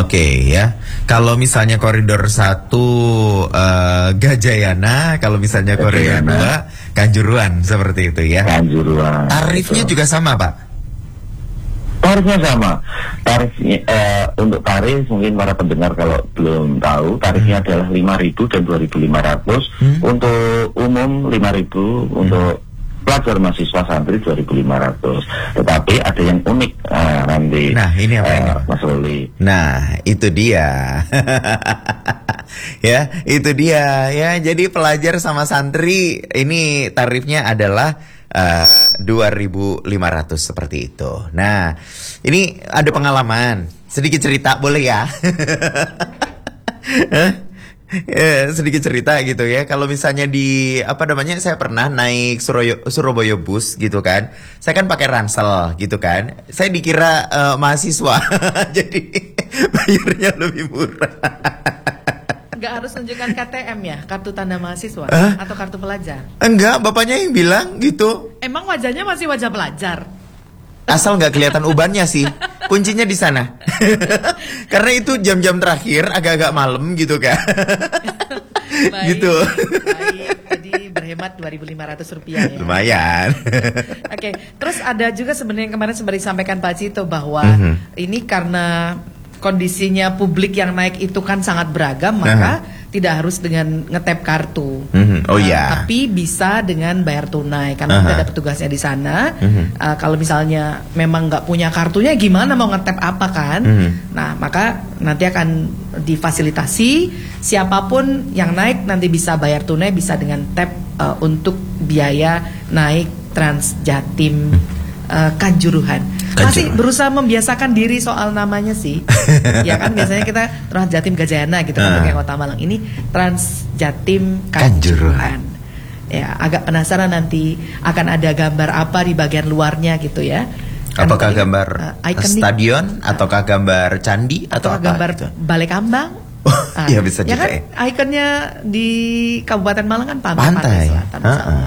Oke ya. Kalau misalnya koridor 1 Gajayana, kalau misalnya koridor 2 Kanjuruhan, seperti itu ya. Kanjuruhan. Tarifnya juga sama, Pak? Tarifnya sama. Tarifnya untuk tarif mungkin para pendengar kalau belum tahu, tarifnya adalah 5.000 dan 2.500. Untuk umum 5.000, untuk pelajar mahasiswa santri 2.500. Tetapi ada yang unik nanti. Nah, ini apa ini, Pak? Mas Ruli. Nah, itu dia. Ya, itu dia ya. Jadi pelajar sama santri ini tarifnya adalah 2.500 seperti itu. Nah, ini ada pengalaman. Sedikit cerita boleh ya? Sedikit cerita gitu ya. Kalau misalnya di saya pernah naik Surabaya bus gitu kan. Saya kan pakai ransel gitu kan. Saya dikira mahasiswa. Jadi bayarnya lebih murah. Nggak harus tunjukkan KTM ya, kartu tanda mahasiswa atau kartu pelajar? Enggak, bapaknya yang bilang gitu. Emang wajahnya masih wajah pelajar? Asal nggak kelihatan ubannya sih. Kuncinya di sana. Karena itu jam-jam terakhir agak-agak malam gitu kan. Baik, gitu. Baik, jadi berhemat Rp2.500 ya. Lumayan. Oke, terus ada juga sebenarnya kemarin sempat disampaikan Pak Cito bahwa ini karena kondisinya publik yang naik itu kan sangat beragam, maka tidak harus dengan ngetap kartu. Oh iya. Tapi bisa dengan bayar tunai karena nanti ada petugasnya di sana. Kalau misalnya memang nggak punya kartunya, gimana mau ngetap apa kan? Nah, maka nanti akan difasilitasi siapapun yang naik nanti bisa bayar tunai, bisa dengan tap untuk biaya naik Trans Jatim Kanjuruhan. Masih berusaha membiasakan diri soal namanya sih. Ya kan biasanya kita Trans Jatim Gajayana gitu kan untuk yang Kota Malang. Ini Trans Jatim Kanjuruhan. Ya, agak penasaran nanti akan ada gambar apa di bagian luarnya gitu ya. Apakah gambar stadion ataukah gambar candi atau apa? Gambar gitu? Balai Kambang? Ya bisa ya juga kan, ikonnya di Kabupaten Malang kan pantai. Selatan.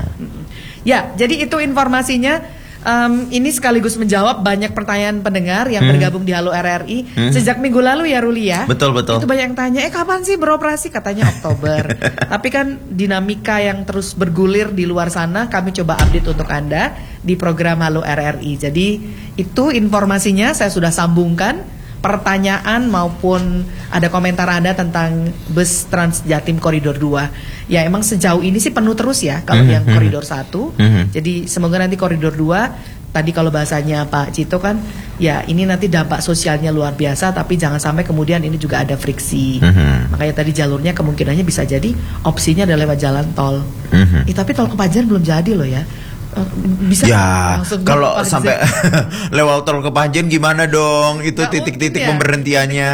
Ya, jadi itu informasinya. Ini sekaligus menjawab banyak pertanyaan pendengar yang bergabung di Halo RRI sejak minggu lalu ya Ruli ya. Betul. Itu banyak yang tanya, kapan sih beroperasi? Katanya Oktober. Tapi kan dinamika yang terus bergulir di luar sana, kami coba update untuk Anda di program Halo RRI. Jadi itu informasinya saya sudah sambungkan. Pertanyaan maupun ada komentar Anda tentang bus Trans Jatim Koridor 2. Ya emang sejauh ini sih penuh terus ya kalau yang Koridor 1. Jadi semoga nanti Koridor 2, tadi kalau bahasanya Pak Cito kan, ya ini nanti dampak sosialnya luar biasa, tapi jangan sampai kemudian ini juga ada friksi. Makanya tadi jalurnya kemungkinannya bisa jadi opsinya adalah lewat jalan tol. Tapi tol Kepanjen belum jadi loh ya. Bisa ya kalau sampai lewat tol Kepanjen gimana dong? Itu titik-titik pemberhentiannya.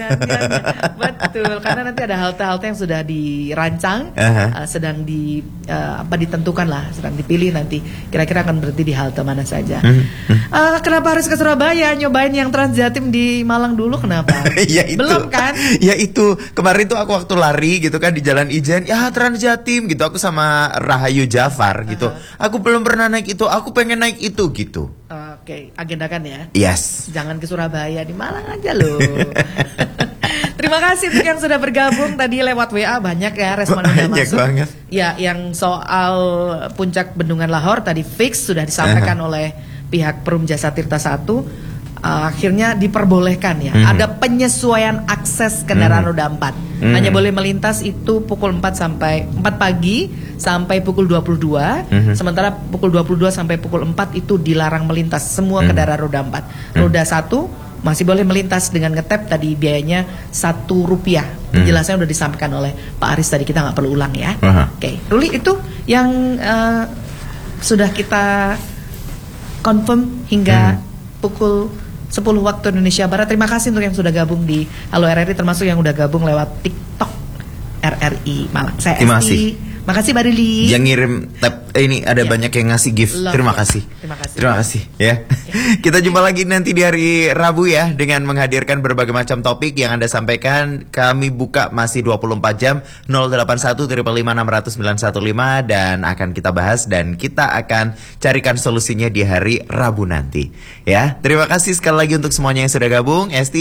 Betul, karena nanti ada halte-halte yang sudah dirancang, sedang ditentukan lah, sedang dipilih nanti kira-kira akan berhenti di halte mana saja. Kenapa harus ke Surabaya nyobain yang Trans Jatim di Malang dulu? Kenapa? Ya itu. Belum kan? Ya itu kemarin tuh aku waktu lari gitu kan di Jalan Ijen, ya Trans Jatim gitu, aku sama Rahayu Jafar gitu. Aku belum pernah naik itu, aku pengen naik itu gitu. Oke, agendakan ya. Yes. Jangan ke Surabaya, di Malang aja loh. Terima kasih untuk yang sudah bergabung tadi lewat WA, banyak ya respon udah masuk. Banget. Ya, yang soal puncak Bendungan Lahor tadi fix sudah disampaikan oleh pihak Perum Jasa Tirta 1. Akhirnya diperbolehkan ya. Ada penyesuaian akses kendaraan roda 4. Hanya boleh melintas itu pukul 4 pagi sampai pukul 22. Sementara pukul 22 sampai pukul 4 itu dilarang melintas semua kendaraan roda 4. Roda 1 masih boleh melintas dengan ngetap, tadi biayanya Rp1. Penjelasannya udah disampaikan oleh Pak Aris tadi, kita nggak perlu ulang ya. Oke, Ruli, itu yang sudah kita confirm hingga pukul 10 waktu Indonesia Barat. Terima kasih untuk yang sudah gabung di Halo RRI, termasuk yang udah gabung lewat TikTok RRI Malang. Saya terima kasih. Makasih Mbak Rili. Yang ngirim tab ini ada banyak yang ngasih gift. Terima kasih. Terima kasih ya. Kita jumpa lagi nanti di hari Rabu ya, dengan menghadirkan berbagai macam topik yang Anda sampaikan. Kami buka masih 24 jam 081 555 600 915 dan akan kita bahas dan kita akan carikan solusinya di hari Rabu nanti. Ya, terima kasih sekali lagi untuk semuanya yang sudah gabung. Esti